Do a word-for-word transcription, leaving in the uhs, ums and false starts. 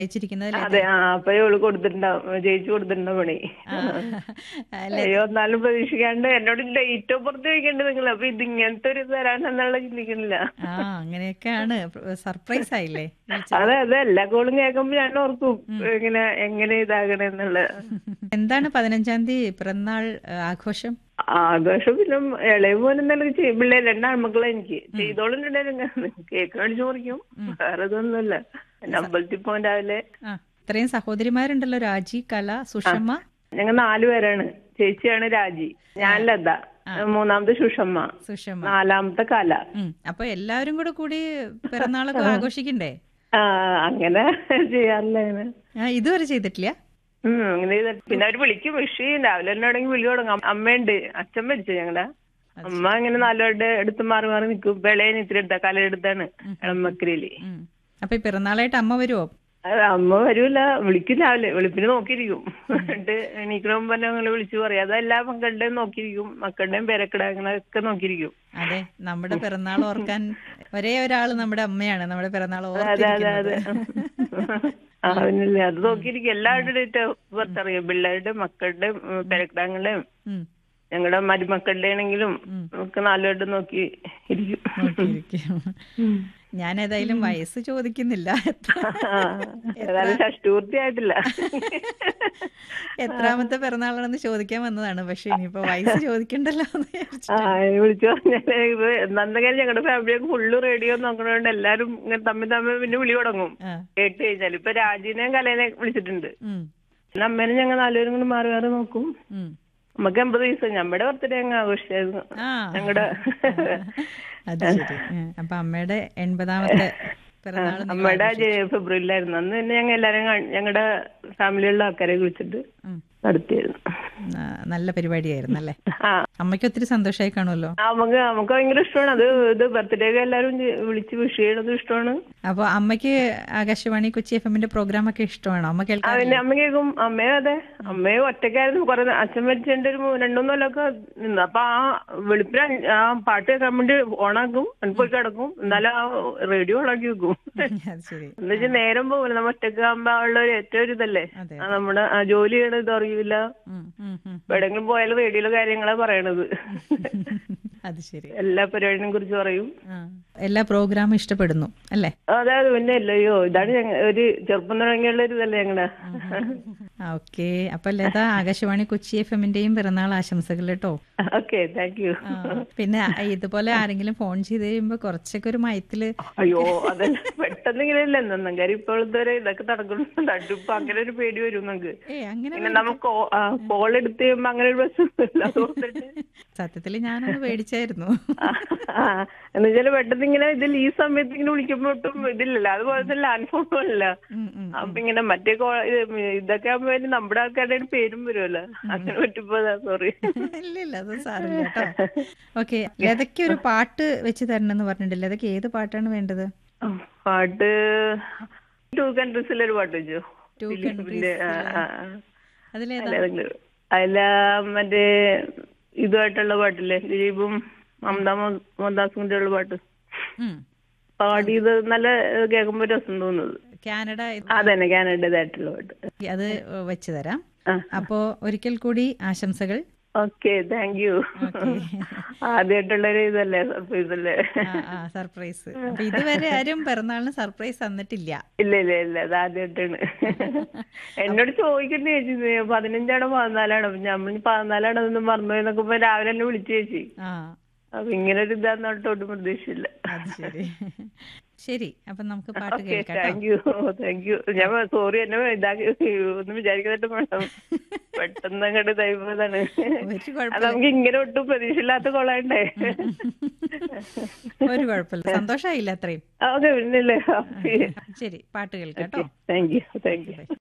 വെച്ചിരിക്കുന്നതല്ലേ അതെ ആ അപ്പൊ ഇവള് കൊടുത്തിട്ടുണ്ടാവും ചേച്ചി കൊടുത്തിട്ടുണ്ടാവും പണി. ആ അല്ല അയ്യോ എന്നാലും പ്രതീക്ഷിക്കാണ്ട് എന്നോട് ഡേറ്റ് ഓഫ് ബർത്ത് ചോദിക്കണ്ട് നിങ്ങൾ. അപ്പൊ ഇത് ഇങ്ങനത്തെ ഒരു തരാനെന്നുള്ള ചിന്തിക്കുന്നില്ല. ആ അങ്ങനെയൊക്കെയാണ് സർപ്രൈസ് ആയില്ലേ വിളിച്ചത്. അതെ അതെ എല്ലാ കോളും കേൾക്കുമ്പോ ഞാൻ ഓർക്കും ഉം. ഇങ്ങനെ എങ്ങനെ ഇതാകണെന്നുള്ള. എന്താണ് പതിനഞ്ചാം തീയതി പിറന്നാൾ ആ, ആഘോഷം? ആഘോഷം പിന്നെ ഇളയ പോലെ എന്തെങ്കിലും ചെയ്യും. പിള്ളേർ രണ്ടാൺമക്കളെ എനിക്ക് ചെയ്തോളുന്നുണ്ടായിരുന്നു. കേക്ക് മേടിച്ചു മുറിക്കും, വേറെ ഇതൊന്നുമില്ല. പിന്നെ അമ്പലത്തിൽ പോകാൻ രാവിലെ. ആ ഇത്രയും സഹോദരിമാരുണ്ടല്ലോ, രാജി, കല, സുഷമ. ഞങ്ങൾ നാലു പേരാണ്. ചേച്ചിയാണ് രാജി, ഞാൻ ലത, മൂന്നാമത്തെ സുഷമ്മ, സുഷമ. നാലാമത്തെ കല. ഉം. അപ്പൊ എല്ലാവരും കൂടെ കൂടി പിറന്നാളൊക്കെ ആഘോഷിക്കണ്ടേ? ആ അങ്ങനെ ചെയ്യാറില്ല അങ്ങനെ. ആ ഇതുവരെ ചെയ്തിട്ടില്ല. ഉം അങ്ങനെ ചെയ്ത പിന്നെ അവര് വിളിക്കും. വിഷു രാവിലെ എന്നോടെങ്കിൽ വിളി തുടങ്ങും. അമ്മയുണ്ട്, അച്ഛൻ മരിച്ചു ഞങ്ങളുടെ. അമ്മ ഇങ്ങനെ നാലുപേരുടെ അടുത്ത് മാറി മാറി നിൽക്കും. വിളയന് ഇത്തിരി എടുത്താ കലയെടുത്താണ് ഇളമക്കരയില്. ഉം. അപ്പൊ ഈ പിറന്നാളായിട്ട് അമ്മ വരുവോ? അത് അമ്മ വരൂല, വിളിക്കും രാവിലെ. വെളുപ്പിന് നോക്കിയിരിക്കും. എന്നിട്ട് എണീക്കണ മുമ്പ് തന്നെ ഞങ്ങള് വിളിച്ചു പറയും. അതെല്ലാ മക്കളുടെയും നോക്കിയിരിക്കും, മക്കളുടെയും പേരക്കിടാങ്ങളൊക്കെ നോക്കിയിരിക്കും. അതെ, നമ്മുടെ പിറന്നാൾ ഓർക്കാൻ ഒരേ ഒരാള് നമ്മുടെ അമ്മയാണ് നമ്മുടെ പിറന്നാൾ അതെ അതെ അതെ. ഓർത്തിരിക്കുന്നത്. ആ പിന്നില്ലേ, അത് നോക്കിയിരിക്കും. എല്ലാവരുടെ ഡേറ്റ് ബർത്ത് അറിയാം. പിള്ളേരുടെ, മക്കളുടെയും പേരക്കിടാങ്ങളുടെയും ഉം. ഞങ്ങളുടെ മരുമക്കളുടെ ആണെങ്കിലും ഒക്കെ നാലുപേരുടെ നോക്കി ഇരിക്കും. നോക്കിയിരിക്കും. ഞാൻ ഏതായാലും വയസ്സ് ചോദിക്കുന്നില്ല. ഏതായാലും ഷഷ്ടിപൂർത്തി ആയിട്ടില്ല. എത്രാമത്തെ പിറന്നാളാണെന്ന് ചോദിക്കാൻ വന്നതാണ്. പക്ഷെ ഇനിയിപ്പോ വയസ്സ് ചോദിക്കണ്ടല്ലോ എന്ന് വിചാരിച്ചു. ആ വിളിച്ചു പറഞ്ഞാല് ഇത് നന്ദകാര്യം ഞങ്ങളുടെ ഫാമിലിയൊക്കെ ഫുള്ള് റേഡിയോ നോക്കണോണ്ട് എല്ലാരും ഇങ്ങനെ തമ്മിൽ തമ്മിൽ പിന്നെ വിളി തുടങ്ങും കേട്ട് കഴിഞ്ഞാൽ. ഇപ്പൊ രാജീനെയും കലേനെ വിളിച്ചിട്ടുണ്ട്. പിന്നെ അമ്മേനെ ഞങ്ങൾ നാലുപേരും കൂടി മാറി മാറി നോക്കും. നമുക്ക് എൺപത് വയസ്സ്. നമ്മുടെ ബർത്ത്ഡേ അങ്ങ് ആഘോഷിച്ചായിരുന്നു ഞങ്ങളുടെ. അത് ശരി. അപ്പൊ അമ്മയുടെ എൺപതാമത്തെ പിറന്നാൾ അമ്മയുടെ ഫെബ്രുവരിയിലായിരുന്നു. അന്ന് തന്നെ ഞങ്ങൾ എല്ലാരും ഞങ്ങളുടെ ഫാമിലിയുള്ള ആൾക്കാരെ വിളിച്ചിട്ട് നടത്തിയായിരുന്നു. നല്ല പരിപാടിയായിരുന്നു അല്ലേ? ആ അമ്മയ്ക്ക് ഒത്തിരി സന്തോഷമായി കാണുമല്ലോ. നമുക്ക് നമുക്ക് ഭയങ്കര ഇഷ്ടമാണ് അത്. ഇത് ബർത്ത്ഡേ ഒക്കെ എല്ലാരും വിളിച്ച് വിഷ് ചെയ്യണത് ഇഷ്ടമാണ്. അപ്പൊ അമ്മയ്ക്ക് ആകാശവാണി കൊച്ചി എഫ് എമ്മിന്റെ പ്രോഗ്രാം ഒക്കെ ഇഷ്ടമാണോ? അമ്മ കേൾക്കാൻ? പിന്നെ അമ്മ കേൾക്കും. അമ്മയും അതെ, അമ്മയും ഒറ്റയ്ക്കായിരുന്നു. കുറെ അച്ഛൻ മരിച്ചതിന്റെ ഒരു രണ്ടു കൊല്ലമൊക്കെ നിന്ന്. അപ്പൊ ആ വെളുപ്പിന് ആ പാട്ട് കേൾക്കാൻ വേണ്ടി ഓണാക്കും, പോയി കിടക്കും. എന്നാലും ആ റേഡിയോ ഓണാക്കി വെക്കും. എന്ന് വെച്ചാൽ നേരം പോകില്ല. നമ്മ ഒറ്റയ്ക്ക് ആകുമ്പോ ഉള്ള ഒരു ഏറ്റവും ഒരു ഇതല്ലേ നമ്മുടെ ജോലി ചെയ്യണത് ഇത് അറിയില്ല. എവിടെങ്കിലും പോയാലും റേഡിയോയിലെ കാര്യങ്ങളാ പറയണത്. അത് ശരി. എല്ലാ പരിപാടിനെ കുറിച്ച് പറയും. എല്ലാ പ്രോഗ്രാമും ഇഷ്ടപ്പെടുന്നു അല്ലേ? അതെ അതെ. പിന്നെ അല്ലയോ, ഇതാണ് ഒരു ചെറുപ്പം തുടങ്ങിയുള്ള ഒരു ഇതല്ലേ ഞങ്ങളുടെ. ഓക്കെ. അപ്പൊ ലത, ആകാശവാണി കൊച്ചി എഫ് എമ്മിന്റെയും പിറന്നാൾ ആശംസകൾ കേട്ടോ. Okay, thank you. പിന്നെ ഇതുപോലെ ആരെങ്കിലും ഫോൺ ചെയ്ത് കഴിയുമ്പോ കുറച്ചൊക്കെ ഒരു മയത്തില്. അയ്യോ അതല്ല, പെട്ടെന്ന് ഇങ്ങനെ ഇല്ല എന്നാൽ കാര്യം ഇപ്പോഴത്തെ ഒരു ഇതൊക്കെ നടക്കുന്നുണ്ട്. ഇപ്പൊ അങ്ങനെ ഒരു പേടി വരും നമുക്ക്. പിന്നെ നമുക്ക് കോൾ എടുത്ത് കഴിയുമ്പോ അങ്ങനെ ഒരു പ്രശ്നം. സത്യത്തില് ഞാനൊന്ന് പേടിച്ചായിരുന്നു. എന്നുവെച്ചാല് പെട്ടെന്ന് ഇങ്ങനെ ഇതിൽ ഈ സമയത്ത് ഇങ്ങനെ വിളിക്കുമ്പോ ഒട്ടും ഇതില്ലല്ലോ. അതുപോലെ ലാൻഡ് ഫോണല്ല. അപ്പൊ ഇങ്ങനെ മറ്റേ ഇതൊക്കെ ആകുമ്പോ നമ്മുടെ ആൾക്കാരുടെ പേരും വരുമല്ലോ. അങ്ങനെ പറ്റിപ്പോ സോറി. ഇല്ല ഇല്ല, അത് സാറില്ല കേട്ടോ. ഓക്കെ, ലതയ്ക്ക് ഒരു പാട്ട് വെച്ച് തരണം എന്ന് പറഞ്ഞിട്ടില്ല. ലതയ്ക്ക് ഏത് പാട്ടാണ് വേണ്ടത്? പാട്ട് ടു കൺട്രീസിലൊരു പാട്ട് വെച്ചോ. Two countries. അതിലേതാ? അതില മറ്റേ ഇതുമായിട്ടുള്ള പാട്ടില്ലേ, ദിലീപും മമത മോഹൻദാസും കൂടെ ഉള്ള പാട്ട് പാടിയത് നല്ല കേൾക്കുമ്പോ രസം തോന്നുന്നത്. കാനഡ. അതന്നെ, കാനഡതായിട്ടുള്ള പാട്ട്. അത് വെച്ച് തരാം. അപ്പോ ഒരിക്കൽ കൂടി ആശംസകൾ. Okay, thank you. ആദ്യമായിട്ടുള്ളൊരു ഇതല്ലേ, സർപ്രൈസ് അല്ലേ? സർപ്രൈസ്. അപ്പൊ ഇതുവരെ ആരും പിറന്നാളിന് സർപ്രൈസ് തന്നിട്ടില്ല. ഇല്ല ഇല്ല ഇല്ല, അത് ആദ്യമായിട്ടാണ്. എന്നോട് ചോദിക്കണ്ട ചേച്ചി, പതിനഞ്ചാണോ പതിനാലാണോ? നമ്മൾ പതിനാലാണോ അതൊന്നും മറന്നു എന്നൊക്കെ രാവിലെ എന്നെ വിളിച്ചു ചേച്ചി. അപ്പൊ ഇങ്ങനെ ഒരു ഇതാന്നോട്ടൊട്ടും പ്രതീക്ഷയില്ല. ശരി ശരി. അപ്പൊ നമുക്ക് പാട്ട് കേൾക്കാം. Thank you thank you. ഞാൻ സോറി, എന്നെ ഇതാക്കി ഒന്നും വിചാരിക്കാനായിട്ട് വേണം. പെട്ടെന്ന് അങ്ങോട്ട് തൈതാണ്. അത് നമുക്ക് ഇങ്ങനെ ഒട്ടും പ്രതീക്ഷയില്ലാത്ത കൊള്ളാണ്ടേ. ഒരു കുഴപ്പമില്ല, സന്തോഷായില്ല അത്രയും. ഓക്കെ, പിന്നല്ലേ. ശരി, പാട്ട് കേൾക്കാം കേട്ടോ. Thank you thank you.